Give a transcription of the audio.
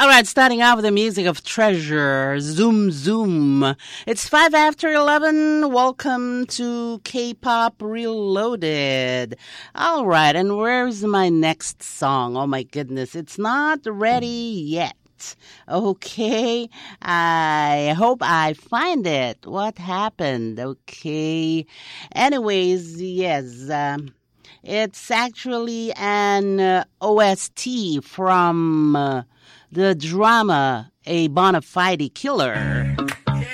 All right, starting out with the music of Treasure, Zoom Zoom. It's 5 after 11. Welcome to K-Pop Reloaded. All right, and where's my next song? Oh my goodness, it's not ready yet. Okay, I hope I find it. What happened? Okay. Anyways, yes, it's actually an OST from the drama A Bonafide Killer.